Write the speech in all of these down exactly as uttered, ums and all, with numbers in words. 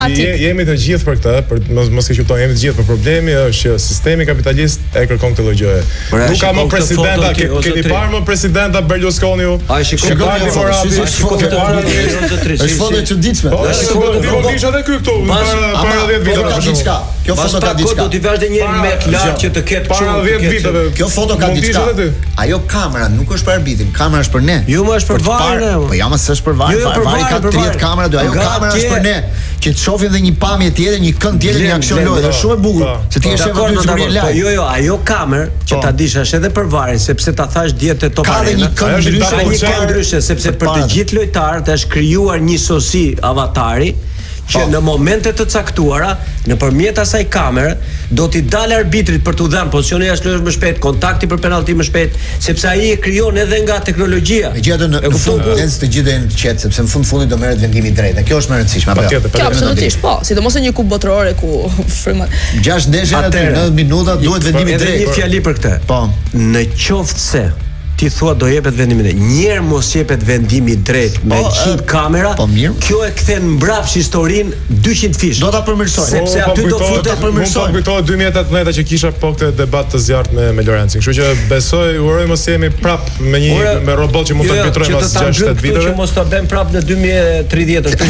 Je, jemi të gjithë për këtë, për mos mos e kuptoj, jemi të gjithë, por problemi është që sistemi kapitalist e kërkon këtë gjë. Nuk ka më presidenta, keni parë më presidenta Berlusconiu? Ai shikoj Forati, shikoj Forati. Është foto e çuditshme. Është foto e edhe ky këtu para dhjetë viteve ka diçka. Kjo foto ka diçka. Do t'i vazhdoj një me lart që të ketë para dhjetë viteve. Kjo foto ka diçka. Ajo kamera nuk është për arbitrin, kamera është për ne. Jo, më është për varin. Po jam s'është për varin, vari ka tridhjetë kamera, do ajo kamera është për ne. Që të shohin dhe një pamje tjetër, një kënd tjetër, një aksion lojë, është shumë e bukur. Se ti je shef aty në live. Jo, jo, ajo kamerë që ta dish është edhe për varin, sepse ta thash diet e Top Arena. Ka dhe një kënd ndryshe, një kënd ndryshe, sepse për të gjithë lojtarët është krijuar një sosi avatari që në momente të caktuara, nëpërmjet asaj kamere, do t'i dalë arbitrit për t'u dhënë pozicionin jashtë lojës më shpejt, kontakti për penallti më shpejt, sepse ai e krijon edhe nga teknologjia. Megjithatë në fund njerëz të gjithë janë të qetë, sepse në fund fundit do merret vendimi i drejtë. Kjo është më e rëndësishme apo jo? Kjo absolutisht po, sidomos në një kupë botërore ku frymën. gjashtë ndeshje në nëntëdhjetë minuta duhet vendimi i drejtë. Një fjali për këtë. Po. Në qoftë se ti thua do jepet vendimi i drejtë. Njëherë mos jepet vendimi i drejtë me qind kamera. Po mirë. Kjo e kthen mbrapsht historinë dyqind fish. Do ta përmirësoj. Sepse aty do futet përmirësoj. Po kujtohet dy mijë e tetëmbëdhjetë që kisha po këtë debat të zjarrt me me Lorencin. Kështu që besoj, uroj mos jemi prap me një me robot që mund ta arbitrojmë pas gjashtë shtat viteve. Që mos ta bëjmë prap në dy mijë e tridhjetë.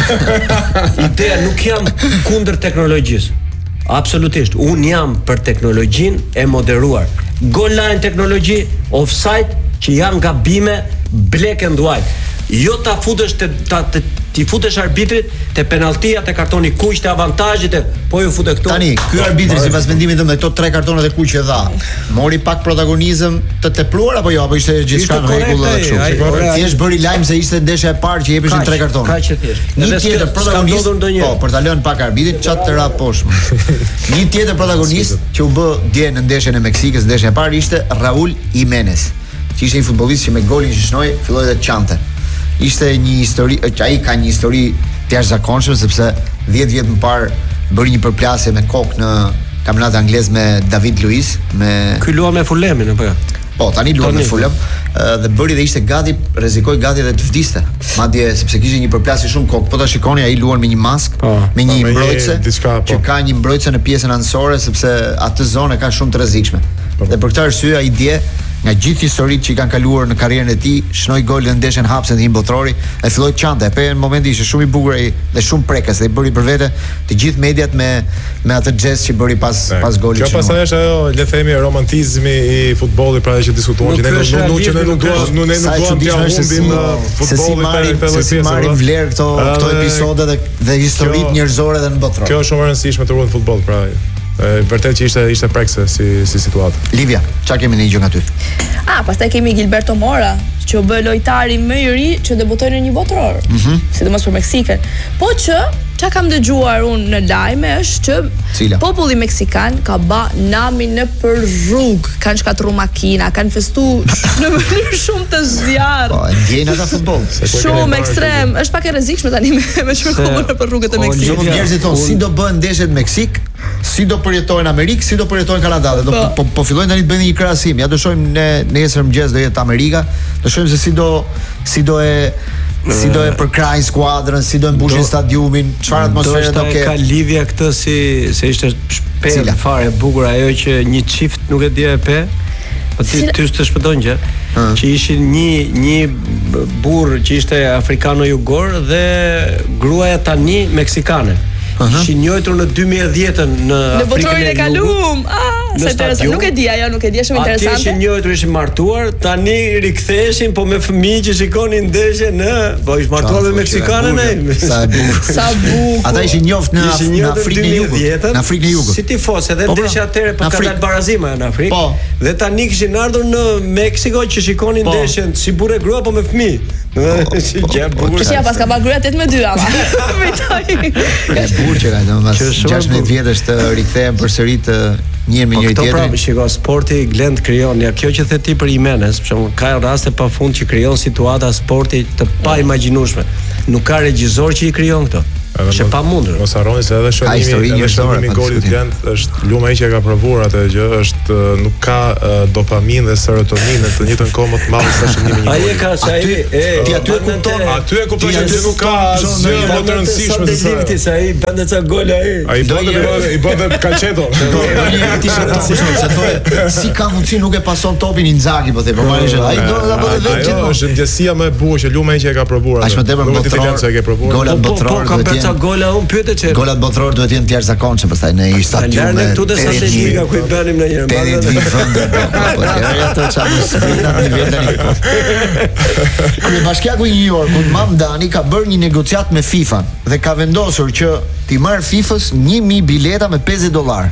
Ideja nuk jam kundër teknologjisë. Absolutisht, un jam për teknologjinë e moderuar. Goal line teknologji, offside që janë gabime black and white. Jo ta futesh te ta ti futesh arbitrit te penalltia, te kartoni kuq, te avantazhet, po ju futet këtu. Tani, ky arbitri sipas vendimit tëm me këto tre kartone të kuq që dha, mori pak protagonizëm të tepruar apo jo, apo ishte gjithçka në rregull edhe kështu. Thjesht bëri lajm se ishte ndeshja e parë që jepeshin tre kartone. Kaq që thjesht. Një tjetër protagonist, po, për ta lënë pak arbitrit, çat të ra poshtë. Një tjetër protagonist që u bë dje në ndeshjen e Meksikës, ndeshja e parë ishte Raúl Jiménez, që ishte një futbollist që me golin që shnoi filloi të çante. Ishte një histori, që ai ka një histori të jashtëzakonshme sepse dhjetë vjet më parë bëri një përplasje me kokë në kampionatin anglez me David Luiz, me Ky luan me Fulemin apo jo? Po, tani luan me Fulham dhe bëri dhe ishte gati, rrezikoi gati edhe të vdiste. Madje sepse kishte një përplasje shumë kokë. Po ta shikoni, ai luan me një mask, me një mbrojtëse që ka një mbrojtëse në pjesën anësore sepse atë zonë ka shumë të rrezikshme. Dhe për këtë arsye ai dje nga gjithë historitë që i kanë kaluar në karrierën e tij, shnoi gol në ndeshjen hapse të një botrori, e filloi të çante. Pe në momenti ishte shumë i bukur dhe shumë prekës, dhe i bëri për vete të gjithë mediat me me atë gest që bëri pas e, pas golit. Kjo pastaj është ajo, le të themi, romantizmi i futbollit, pra që diskutuan që ne nuk nuk që ne nuk duam, nuk ne nuk duam t'ia humbim futbollin për se si marrin vlerë këto këto episode dhe dhe historitë njerëzore dhe në botror. Kjo është shumë e rëndësishme të ruajmë futboll, pra. E vërtet që ishte ishte prekse si si situatë. Livia, çka kemi në gjë nga ty? Ah, pastaj kemi Gilberto Mora, që u bë lojtari më i ri që debutoi në një botror. Mm -hmm. Sidomos për Meksikën. Po që çka kam dëgjuar unë në lajme është që Cila? populli meksikan ka ba namin në për rrugë, kanë shkatërruar makina, kanë festuar në mënyrë shumë të zjarrt. Po, ndjejnë ata futboll. Shumë ekstrem, është pak e rrezikshme tani me me shkëmbën nëpër rrugët e Meksikës. Shumë njerëzit thonë si do bëhen ndeshjet në Meksik, si do përjetojnë Amerikë, si do përjetojnë Kanada. Do po, po, po fillojnë tani të bëjnë një krahasim. Ja do shohim ne nesër mëngjes do jetë Amerika, do shohim se si do si do e si do e përkrajnë skuadrën, si do e mbushin stadiumin, çfarë atmosfere do ketë. Ka lidhje këtë si se ishte shpejt fare bukur ajo që një çift nuk e di e pe. Po ti ty të shpëton gjë, që ishin një një burr që ishte afrikano-jugor dhe gruaja tani meksikane. Ishin njohur në dy mijë e dhjetën në Afrikën e Jugut. Në botrorin e kaluam. Ah, sa interesant. Nuk e di ajo, nuk e di, është shumë interesante. Ati ishin njohur, ishin martuar, tani riktheheshin po me fëmijë që shikonin ndeshje në, po ishin martuar me meksikanën ai. Sa bukur. Sa bukur. Ata ishin njohur në në Afrikën e Jugut. Në Afrikën e Jugut. Si tifoz, edhe ndeshja atëre po ka dalë barazima në Afrikë. Po. Dhe tani kishin ardhur në Meksiko që shikonin ndeshjen si burrë e grua po me fëmijë. Si gjë bukur. Kishja pas ka ba gruaja tetëmbëdhjetë dy ama. Vitoj. Burçë ka domos gjashtëdhjetë vjetësh të rikthehen përsëri të njëri me njëri tjetrin. Po pra, shiko, sporti glend krijon. Ja kjo që the ti për Jimenez, për shembull, ka raste pafund që krijon situata sporti të pa imagjinueshme. Nuk ka regjisor që i krijon këto. Është pa mundur. Mos harroni se edhe shënimi, edhe shënimi i golit Gent është luma që e ka provuar atë gjë, është nuk ka dopamin dhe serotoninë të njëjtën kohë më të madhe se shënimi i golit. Ai e ka se ai ti aty e kupton, aty e kupton që nuk ka asgjë më të rëndësishme se sa ai bën atë gol ai. Ai bën i bën kalçeto. Ti se thonë si ka mundsi nuk e pason topin Inzaghi, po the, po marrësh ai do ta bëjë vetë gjithmonë. Është ndjesia më e bukur që luma që e ka provuar. Aq më tepër botror se e ke provuar. Golat botror duhet të jenë. Gola un pyetë çe. Golat botror duhet të jenë të jashtëzakonshme pastaj në një stadium. Ne këtu të statistika ku i bënim në një vend. Po ato çfarë në nivel tani. Kryebashkiaku i New Yorkut, Mamdani, ka bërë një negociat me FIFA dhe ka vendosur që t'i marr FIFA-s një mijë bileta me pesëdhjetë dollar.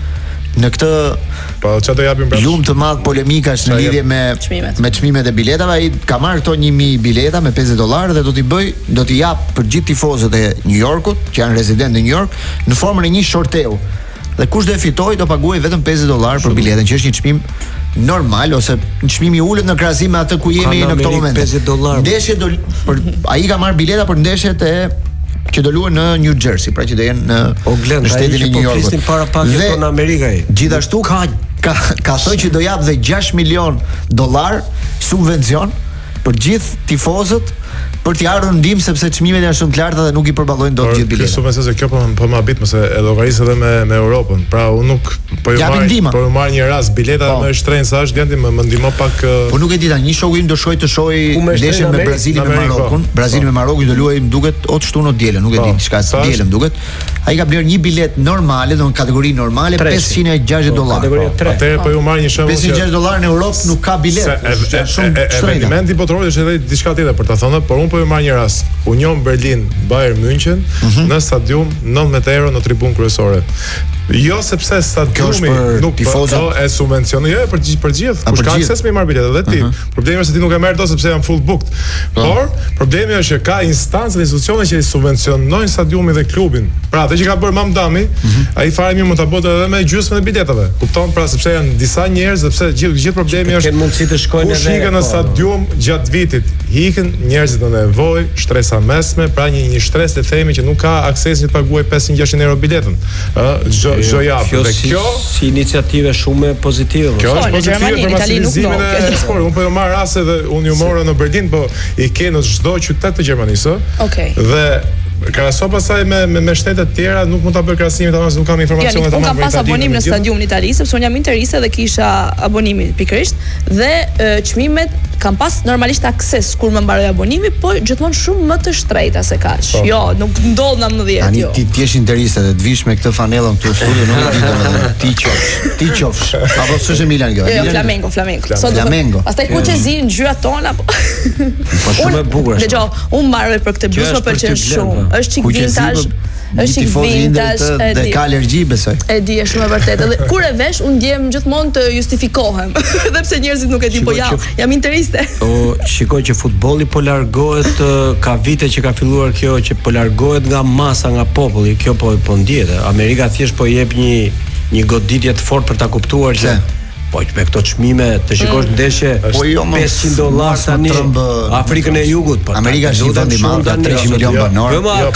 Në këtë po çfarë do japim pra? Lumë të madh polemikash në lidhje me me çmimet e biletave, ai ka marrë këto një mijë bileta me pesëdhjetë dollar dhe do t'i bëj, do t'i jap për gjithë tifozët e New Yorkut që janë rezidentë në New York në formën e një shorteu. Dhe kush do e fitojë do paguajë vetëm pesëdhjetë dollar për biletën, që është një çmim normal ose një çmim i ulët në krahasim me atë ku jemi në këtë moment. pesëdhjetë dollar. Ndeshje do për ai ka marrë bileta për ndeshjet e që do luajnë në New Jersey, pra që do jenë në në shtetin e New Yorkut. Po flisnin para pak këto në Amerikë. Gjithashtu ka ka ka thënë që do jap dhe gjashtë milion dollar subvencion për gjithë tifozët për t'i ardhur ndihmë sepse çmimet janë shumë të larta dhe nuk i përballojnë dot gjithë biletat. Kjo se kjo po po më habit mëse e llogaris edhe me me Europën. Pra unë nuk po ju marr po ju marr një rast bileta më shtrenjtë sa është Genti më më ndihmo pak. Po nuk e di tani, një shoku im do shkoj të shohë ndeshjen me Brazilin me Marokun. Brazili me Marokun do luajë duket ot shtunë ot dielën, nuk e di diçka se dielën duket. Ai ka bler një bilet normale, do në kategori normale pesëqind e gjashtëdhjetë dollar. Atëherë po ju marr një shembull. pesëqind e gjashtëdhjetë dollar në Europë nuk ka bilet. Shumë eventi botror është edhe diçka tjetër për ta thënë, por unë po ju marr një rast. Union Berlin Bayern München mm -hmm. në stadium nëntëmbëdhjetë euro në tribunë kryesore. Jo sepse stadiumi nuk po e subvencionon, jo për për gjithë, kush ka akses me marr biletë edhe ti. Uh -huh. Problemi është se ti nuk e merr dot sepse janë full booked. Uh -huh. Por problemi është që ka instanca dhe institucione që i subvencionojnë stadiumin dhe klubin. Pra, atë që ka bërë Mamdami, uh -huh. ai fare mirë mund ta bëte edhe me gjysmën e biletave. Kupton? Pra, sepse janë disa njerëz, sepse gjithë gjithë problemi është që mundësi të shkojnë edhe. Kush ikën në stadium gjatë vitit, ikën njerëzit në nevojë, shtresa mesme, pra një një shtres le të themi që nuk ka akses që të paguajë pesëqind e gjashtëdhjetë euro biletën. Ë, çdo javë dhe kjo si iniciativë shumë pozitive. Kjo është pozitive për maksimizimin e sportit. Unë po marr raste dhe unë ju morë në Berlin, po i ke në çdo qytet të Gjermanisë. Okej. Dhe krahaso pasaj me me, me shtetet tjera nuk mund ta bëj krahasimin tamam se nuk kam informacione tamam. Unë kam pas abonim në stadiumin itali sepse unë jam interiste dhe kisha abonimin pikërisht dhe çmimet kam pas normalisht akses kur më mbaroi abonimi, po gjithmonë shumë më të shtrejta se kaq. Jo, nuk ndodh në nëntëdhjetë jo. Ti ti je interiste dhe të vish me këtë fanellën këtu në studio, nuk e di domethënë ti qofsh, ti qofsh. Apo s'është Milan kjo? Jo, Flamengo, Flamengo. Flamengo. Pastaj ku që zin ngjyrat tona po. Po shumë e bukur është. Dgjoj, unë marrë për këtë bluzë, më pëlqen shumë. Është çik vintage. Është çik vintage, dhe ka alergji besoj. E di, është shumë e vërtetë. Dhe kur e vesh, unë ndjem gjithmonë të justifikohem. Edhe pse njerëzit nuk e din, po jam, jam interiste. O, shikoj që futbolli po largohet, ka vite që ka filluar kjo që po largohet nga masa, nga populli. Kjo po po ndjet. Amerika thjesht po jep një një goditje të fortë për ta kuptuar që po me këto çmime të shikosh ndeshje pesëqind dollar tani Afrikën e Jugut, po Amerika është një vend i madh, ka treqind milion banor.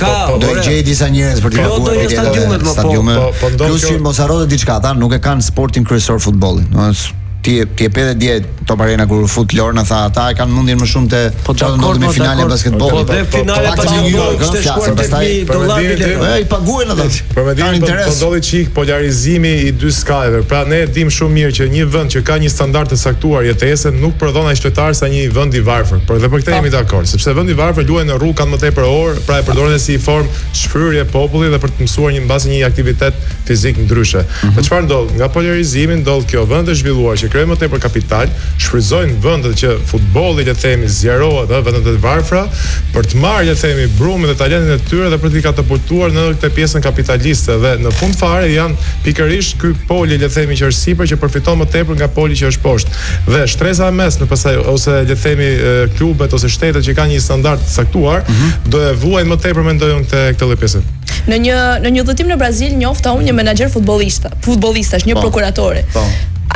Do të gjej disa njerëz për të paguar stadiumet më po. Plus që mos harro diçka, ata nuk e kanë sportin kryesor futbollin. Domethënë ti ti e pete dje Top Arena kur fut Lorna tha ata e kanë mundjen më shumë te çfarë ndodhi me finale e basketbollit. Po dhe finale e basketbollit ishte shkuar te dollar bilet. Ai paguajnë ata. Për mendimin po ndodhi çik polarizimi i dy skajeve. Pra ne e dim shumë mirë që një vend që ka një standard të saktuar jetese nuk prodhon ai qytetar sa një vend i varfër. Por dhe për këtë jemi dakord, sepse vendi i varfër luajnë në rrugë kanë më tepër orë, pra e përdoren si formë shfryrje popullit dhe për të mësuar një mbasi një aktivitet fizik ndryshe. Dhe çfarë ndodh? Nga polarizimi ndodh kjo vend të zhvilluar që krijojnë më tepër kapital, shfryzojnë vendet që futbolli le të themi zgjerohet, ëh, vendet e varfra për të marrë le të themi brumin dhe talentin e tyre dhe për t'i katapultuar në këtë pjesën kapitaliste dhe në fund fare janë pikërisht ky poli le të themi që është sipër që përfiton më tepër nga poli që është poshtë. Dhe shtresa e mesme pastaj ose le të themi klubet ose shtetet që kanë një standard të saktuar, mm -hmm. do e vuajnë më tepër mendojnë këtë këtë lloj pjese. Në një në një udhëtim në Brazil njofta unë një menaxher futbollista, futbollistash, një prokuratori.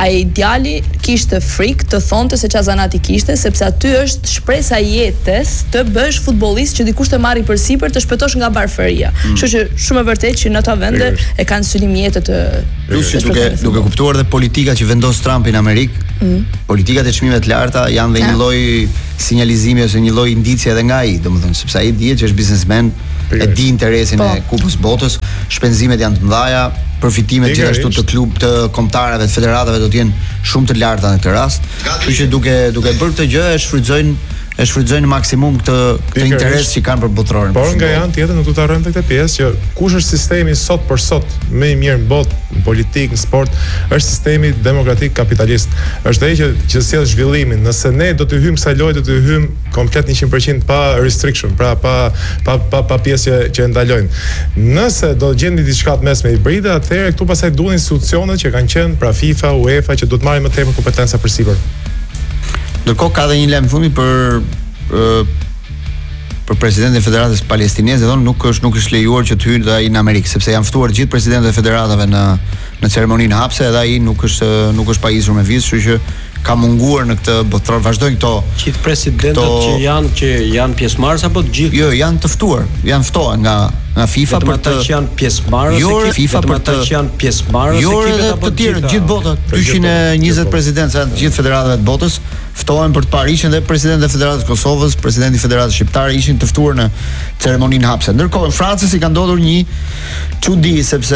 ai djali kishte frikë të thonte se çfarë zanati kishte, sepse aty është shpresa e jetës të bësh futbollist që dikush të marrë përsipër të shpëtosh nga barfëria. Kështu që shumë e vërtetë që në ato vende e kanë synim jetën të plus që duke duke kuptuar dhe politika që vendos Trumpi në Amerikë, politikat e çmimeve të larta janë dhe një lloj sinjalizimi ose një lloj indicie edhe nga ai, domethënë sepse ai dihet që është biznesmen, e di interesin e Kupës Botës, shpenzimet janë të mëdha, përfitimet gjithashtu të klub të kombëtarëve të federatave do të jenë shumë të larta në këtë rast. Kështu që duke duke bërë këtë gjë e shfrytëzojnë e shfrytëzojnë maksimum këtë këtë interes që kanë për botrorin. Por nga janë tjetër nuk do ta harrojmë këtë pjesë që kush është sistemi sot për sot më i mirë në botë, në politikë, në sport, është sistemi demokratik kapitalist. Është ai që që sjell zhvillimin. Nëse ne do të hyjmë kësaj loje, do të hyjmë komplet njëqind përqind pa restriction, pra pa pa pa, pa pjesë që e ndalojnë. Nëse do gjeni diçka të mesme hibride, atëherë këtu pastaj duhen institucionet që kanë qenë, pra FIFA, UEFA, që do të marrin më tepër kompetenca përsipër. Ndërkohë ka dhe një lajm fundi për uh, për presidentin e Federatës Palestineze, thonë nuk është nuk është lejuar që të hyjë ai në Amerikë, sepse janë ftuar të gjithë presidentët e federatave në në ceremoninë hapse, edhe ai nuk është nuk është pajisur me vizë, kështu që ka munguar në këtë botror. Vazhdojnë këto gjithë presidentët këto... që janë që janë pjesëmarrës apo të gjithë? Jo, janë të ftuar, janë ftohen nga nga FIFA vetëm për të që janë pjesëmarrës jo, ekipit, FIFA për të që janë pjesëmarrës jo, ekipet apo të tjerë, gjithë bota, dyqind e njëzet presidentë të gjithë federatave të botës ftohen për të parë, ishin dhe presidenti i Federatës Kosovës, presidenti i Federatës Shqiptare ishin të ftuar në ceremoninë hapse. Ndërkohë në Francë si ka ndodhur një çudi sepse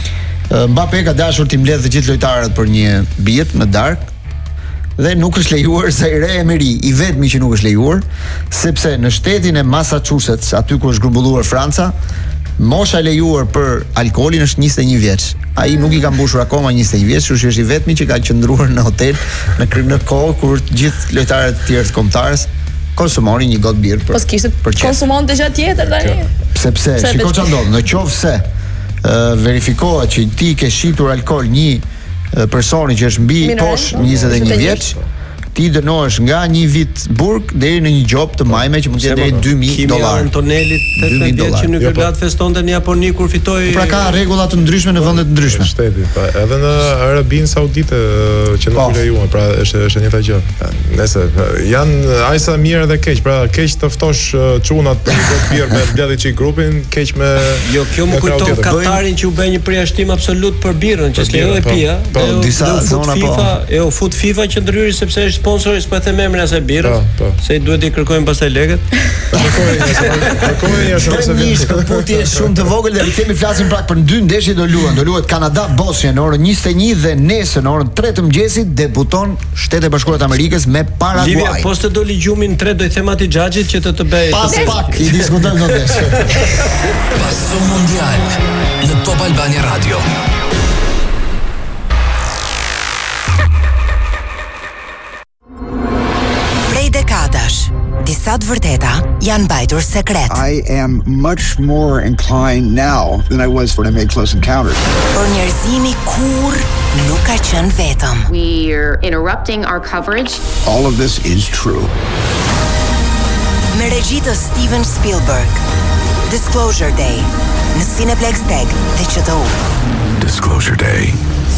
Mbappé ka dashur t'i mbledhë të gjithë lojtarët për një bilet në darkë dhe nuk është lejuar Zaire Emery, i vetmi që nuk është lejuar, sepse në shtetin e Massachusetts, aty ku është grumbulluar Franca, mosha e lejuar për alkoolin është njëzet e një vjeç. Ai nuk i ka mbushur akoma njëzet e një vjeç, kështu është i vetmi që ka qëndruar në hotel në në kohë kur të gjithë lojtarët e tjerë të kombëtarës konsumonin një gotë birë për. Po kishte konsumon diçka tjetër tani. Sepse shikoj çfarë ndodh, në qoftë se uh, verifikohet që ti ke shitur alkool një personi që është mbi poshtë njëzet e një vjeç, ti dënohesh nga një vit burg deri në një gjop të majme që mund të jetë deri dy mijë dollar. Antonelit tetëmbëdhjetë vjeç që në Gërgat festonte në Japoni kur fitoi. Pra ka rregulla të ndryshme në vende të ndryshme. Shteti, pa, edhe në Arabinë Saudite që nuk lejuan, pra është është njëta gjë. Nëse janë aq sa mirë edhe keq, pra keq të ftosh çunat të një birë me mbledhje çik grupin, keq me jo, kjo më kujton Katarin që u bë një përjashtim absolut për birrën, që s'lejoi pija. Po disa zona po. E u fut FIFA që ndryri sepse është sponsori, s'po e them emrin asaj birrës, se i duhet i kërkojmë pastaj lekët. Kërkojmë një shans një shkëputje shumë të vogël dhe rikthehemi flasim pra për dy ndeshje do luhen. Do luhet Kanada Bosnia në orën njëzet e një dhe nesër në orën tre të mëngjesit debuton Shtetet e Bashkuara të Amerikës me Paraguay. Livia, po të doli gjumin tre do i them atij xhaxhit që të të bëj. Pas pak i diskutojmë do ndeshje. Passo Mondial në Top Albania Radio. Dekadash, disa të vërteta janë mbajtur sekret. I am much more inclined now than I was when I made Close Encounters. Por njerëzimi kur nuk ka qenë vetëm. We're interrupting our coverage. All of this is true. Me regji të Steven Spielberg, Disclosure Day, në Cineplex Tech dhe Q T U. Disclosure Day.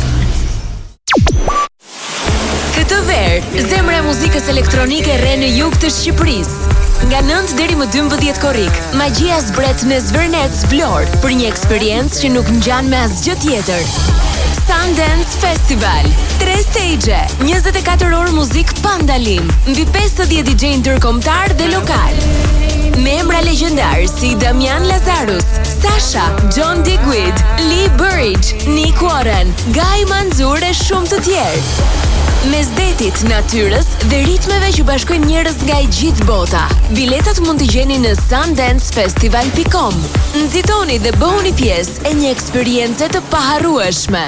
Këtë verë, zemra e muzikës elektronike re në jug të Shqipërisë. Nga nëntë deri më dymbëdhjetë korrik, magjia zbret në Zvërnec Vlorë për një eksperiencë që nuk ngjan me asgjë tjetër. Sundance Festival, tre stage, njëzet e katër orë muzik pa ndalim, mbi pesëdhjetë D J ndërkombëtar dhe lokal. Me emra legjendar si Damian Lazarus, Sasha, John Digweed, Lee Burridge, Nick Warren, Guy Manzur e shumë të tjerë. Mes detit, natyrës dhe ritmeve që bashkojnë njerëz nga i gjithë bota. Biletat mund t'i gjeni në sundance festival dot com. Nxitoni dhe bëhuni pjesë e një eksperience të paharrueshme.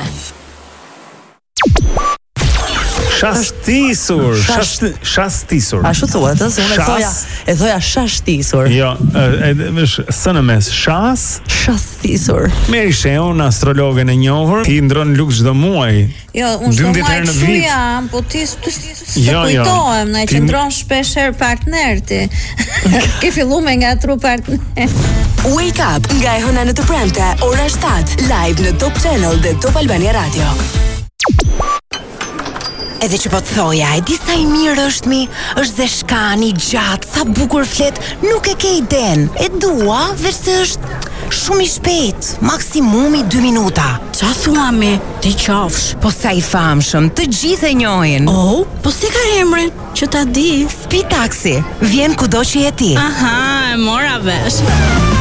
Shastisur, shast, shastisur. Ashtu thuhet, ëh, se unë e thoja, e thoja shastisur. Jo, është së në mes shas, shastisur. Meri Sheun, astrologen e njohur, ti ndron luk çdo muaj. Jo, unë s'po muaj kështu jam, po ti të kujtohem, na e qëndron shpesh herë partner ti. Ke filluar me ngatru partner. Wake up nga e hëna në të premte, ora shtatë, live në Top Channel dhe Top Albania Radio. Edhe që po të thoja, e di sa i mirë është mi, është zeshkani, gjatë, sa bukur flet, nuk e ke iden. E dua, veç se është shumë i shpejt, maksimumi dy minuta. Qa thua mi, ti qafsh? Po sa i famshëm, të gjithë e njohin. Oh, po si ka emrin, që ta di? Speed Taxi, vjen kudo që je ti. Aha, e mora vesh.